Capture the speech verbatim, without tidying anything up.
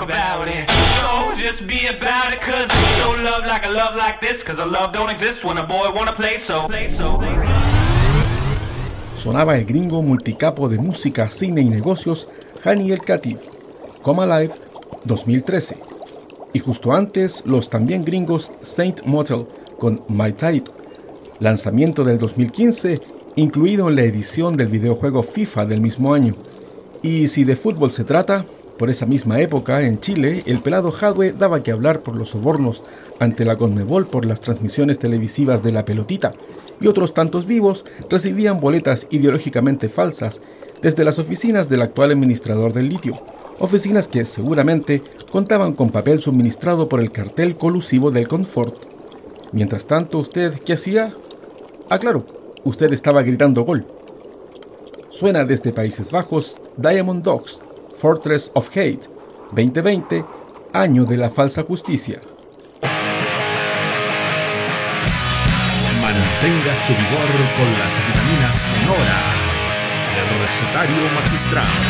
about it. So just be about it, cause no love like a love like this, cause a love don't exist when a boy wanna play so, play so, play so. Sonaba el gringo multicapo de música, cine y negocios, Hani El Khatib, Come Alive, dos mil trece. Y justo antes, los también gringos Saint Motel con My Type, lanzamiento del dos mil quince, incluido en la edición del videojuego FIFA del mismo año. Y si de fútbol se trata, por esa misma época, en Chile, el pelado Jadwe daba que hablar por los sobornos ante la Conmebol por las transmisiones televisivas de La Pelotita, y otros tantos vivos recibían boletas ideológicamente falsas desde las oficinas del actual administrador del litio, oficinas que seguramente contaban con papel suministrado por el cartel colusivo del Confort. Mientras tanto, ¿usted qué hacía? Ah, claro, usted estaba gritando gol. Suena desde Países Bajos Diamond Dogs, Fortress of Hate, veinte veinte, año de la falsa justicia. Mantenga su vigor con las vitaminas sonoras del recetario magistral.